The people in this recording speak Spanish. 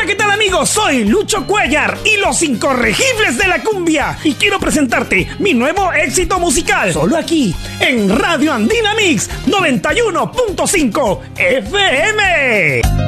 Hola, ¿qué tal amigos? Soy Lucho Cuellar y los incorregibles de la cumbia. Y quiero presentarte mi nuevo éxito musical. Solo aquí, en Radio Andina Mix 91.5 FM.